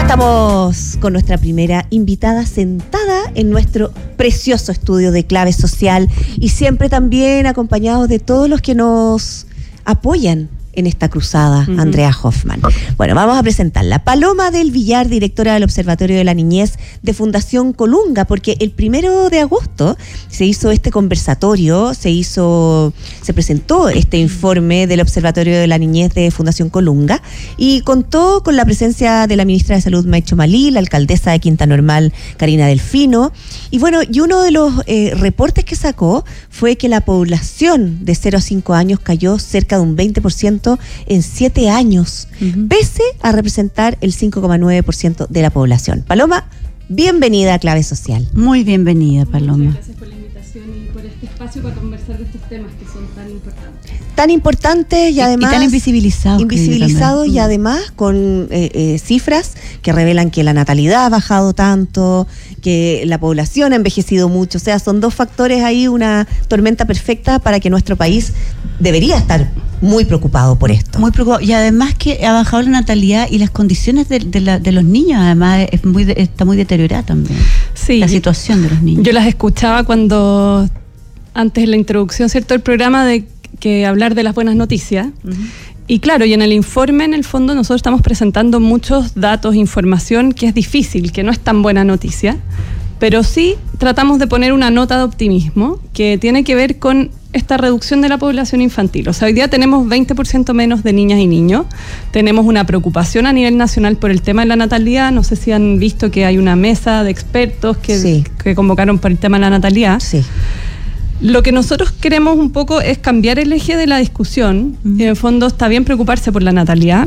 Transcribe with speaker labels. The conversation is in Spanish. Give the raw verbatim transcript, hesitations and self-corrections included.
Speaker 1: Estamos con nuestra primera invitada sentada en nuestro precioso estudio de Clave Social y siempre también acompañados de todos los que nos apoyan en esta cruzada, uh-huh. Andrea Hoffman. Bueno, vamos a presentarla. Paloma del Villar, directora del Observatorio de la Niñez de Fundación Colunga, porque el primero de agosto se hizo este conversatorio, se hizo, se presentó este informe del Observatorio de la Niñez de Fundación Colunga y contó con la presencia de la ministra de Salud, Maicho Malí, la alcaldesa de Quinta Normal, Karina Delfino. Y bueno, y uno de los eh, reportes que sacó fue que la población de cero a cinco años cayó cerca de un veinte por ciento en siete años, uh-huh. pese a representar el cinco coma nueve por ciento de la población. Paloma, bienvenida a Clave Social.
Speaker 2: Muy bienvenida, Paloma.
Speaker 3: Muchas gracias por la invitación y por este espacio para conversar de estos temas que son tan importantes.
Speaker 1: Tan importantes y además...
Speaker 2: Y, y tan invisibilizados.
Speaker 1: Invisibilizados y además con eh, eh, cifras que revelan que la natalidad ha bajado tanto, que la población ha envejecido mucho. O sea, son dos factores ahí, una tormenta perfecta para que nuestro país debería estar muy preocupado por esto.
Speaker 2: Muy preocupado. Y además que ha bajado la natalidad y las condiciones de, de, la, de los niños, además es muy está muy deteriorada también.
Speaker 3: Sí,
Speaker 2: la situación de los niños.
Speaker 3: Yo las escuchaba cuando, antes de la introducción, ¿cierto?, el programa de que hablar de las buenas noticias. Uh-huh. Y claro, y en el informe, en el fondo, nosotros estamos presentando muchos datos, información que es difícil, que no es tan buena noticia, pero sí tratamos de poner una nota de optimismo que tiene que ver con esta reducción de la población infantil. O sea, hoy día tenemos veinte por ciento menos de niñas y niños, tenemos una preocupación a nivel nacional por el tema de la natalidad. No sé si han visto que hay una mesa de expertos que, sí. que convocaron para el tema de la natalidad.
Speaker 1: Sí.
Speaker 3: Lo que nosotros queremos un poco es cambiar el eje de la discusión. Uh-huh. Y en el fondo está bien preocuparse por la natalidad,